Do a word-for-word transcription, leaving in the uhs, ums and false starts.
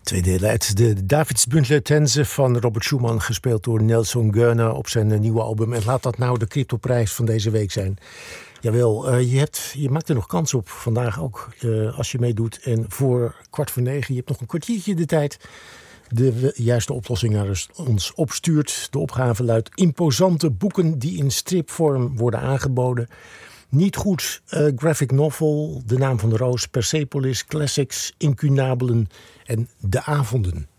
Twee delen uit de Davidsbündler-tenze van Robert Schumann, gespeeld door Nelson Görner op zijn nieuwe album. En laat dat nou de cryptoprijs van deze week zijn. Jawel, uh, je, hebt, je maakt er nog kans op vandaag ook uh, als je meedoet. En voor kwart voor negen, je hebt nog een kwartiertje de tijd, de juiste oplossing naar ons opstuurt. De opgave luidt: imposante boeken die in stripvorm worden aangeboden. Niet goed, uh, graphic novel, De Naam van de Roos, Persepolis, classics, incunabelen en De Avonden.